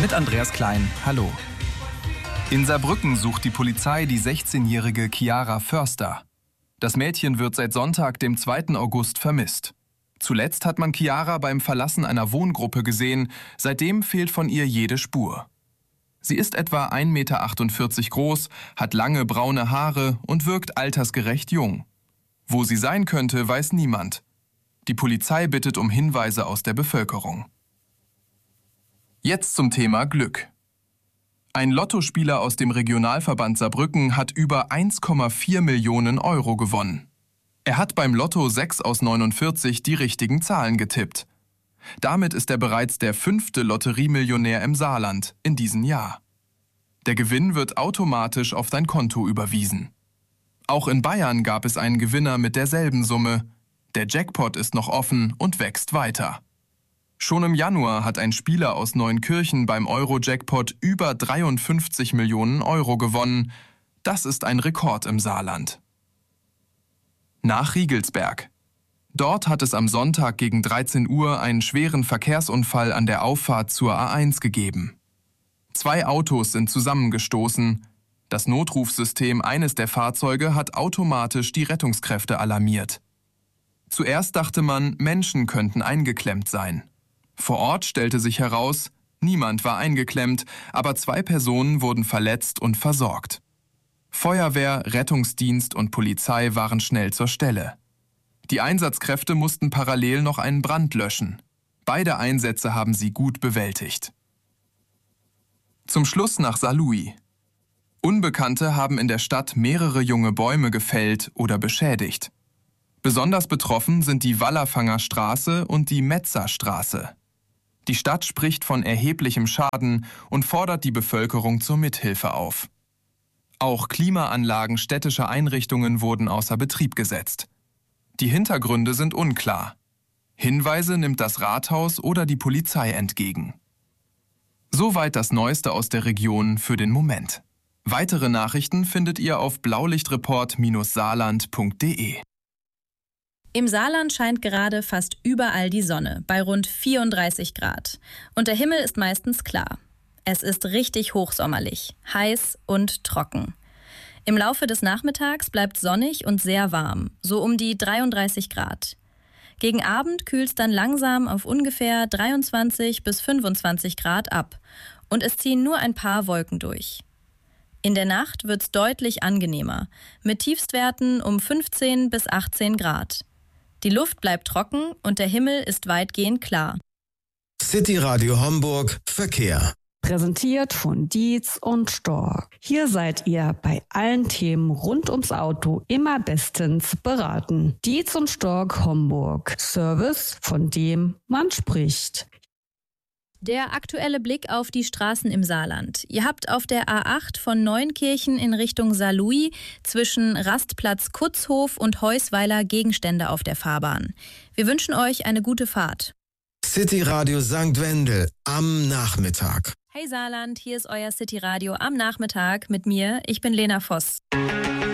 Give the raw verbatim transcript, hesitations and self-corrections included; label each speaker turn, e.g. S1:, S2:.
S1: Mit Andreas Klein. Hallo. In Saarbrücken sucht die Polizei die sechzehnjährige Chiara Förster. Das Mädchen wird seit Sonntag, dem zweiten August, vermisst. Zuletzt hat man Chiara beim Verlassen einer Wohngruppe gesehen. Seitdem fehlt von ihr jede Spur. Sie ist etwa ein Meter achtundvierzig groß, hat lange braune Haare und wirkt altersgerecht jung. Wo sie sein könnte, weiß niemand. Die Polizei bittet um Hinweise aus der Bevölkerung. Jetzt zum Thema Glück. Ein Lottospieler aus dem Regionalverband Saarbrücken hat über eins Komma vier Millionen Euro gewonnen. Er hat beim Lotto sechs aus neunundvierzig die richtigen Zahlen getippt. Damit ist er bereits der fünfte Lotteriemillionär im Saarland in diesem Jahr. Der Gewinn wird automatisch auf dein Konto überwiesen. Auch in Bayern gab es einen Gewinner mit derselben Summe. Der Jackpot ist noch offen und wächst weiter. Schon im Januar hat ein Spieler aus Neunkirchen beim Euro-Jackpot über dreiundfünfzig Millionen Euro gewonnen. Das ist ein Rekord im Saarland. Nach Riegelsberg. Dort hat es am Sonntag gegen dreizehn Uhr einen schweren Verkehrsunfall an der Auffahrt zur A eins gegeben. Zwei Autos sind zusammengestoßen. Das Notrufsystem eines der Fahrzeuge hat automatisch die Rettungskräfte alarmiert. Zuerst dachte man, Menschen könnten eingeklemmt sein. Vor Ort stellte sich heraus, niemand war eingeklemmt, aber zwei Personen wurden verletzt und versorgt. Feuerwehr, Rettungsdienst und Polizei waren schnell zur Stelle. Die Einsatzkräfte mussten parallel noch einen Brand löschen. Beide Einsätze haben sie gut bewältigt. Zum Schluss nach Saarlouis. Unbekannte haben in der Stadt mehrere junge Bäume gefällt oder beschädigt. Besonders betroffen sind die Wallerfanger Straße und die Metzer Straße. Die Stadt spricht von erheblichem Schaden und fordert die Bevölkerung zur Mithilfe auf. Auch Klimaanlagen städtischer Einrichtungen wurden außer Betrieb gesetzt. Die Hintergründe sind unklar. Hinweise nimmt das Rathaus oder die Polizei entgegen. Soweit das Neueste aus der Region für den Moment. Weitere Nachrichten findet ihr auf blaulichtreport Bindestrich saarland Punkt de.
S2: Im Saarland scheint gerade fast überall die Sonne, bei rund vierunddreißig Grad. Und der Himmel ist meistens klar. Es ist richtig hochsommerlich, heiß und trocken. Im Laufe des Nachmittags bleibt sonnig und sehr warm, so um die dreiunddreißig Grad. Gegen Abend kühlt es dann langsam auf ungefähr dreiundzwanzig bis fünfundzwanzig Grad ab und es ziehen nur ein paar Wolken durch. In der Nacht wird es deutlich angenehmer, mit Tiefstwerten um fünfzehn bis achtzehn Grad. Die Luft bleibt trocken und der Himmel ist weitgehend klar.
S3: City Radio Homburg Verkehr.
S4: Präsentiert von Dietz und Stork. Hier seid ihr bei allen Themen rund ums Auto immer bestens beraten. Dietz und Stork Homburg. Service, von dem man spricht.
S2: Der aktuelle Blick auf die Straßen im Saarland. Ihr habt auf der A acht von Neunkirchen in Richtung Saarlouis zwischen Rastplatz Kutzhof und Heusweiler Gegenstände auf der Fahrbahn. Wir wünschen euch eine gute Fahrt.
S3: City Radio Sankt Wendel am Nachmittag.
S2: Hey Saarland, hier ist euer City Radio am Nachmittag mit mir. Ich bin Lena Voss.